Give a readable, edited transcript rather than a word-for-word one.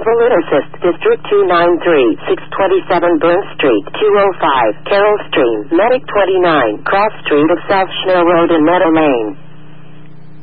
Civil Assist, District 293, 627 Burn Street, 205, Carroll Stream, Medic 29, Cross Street of South Schnell Road and Meadow Lane.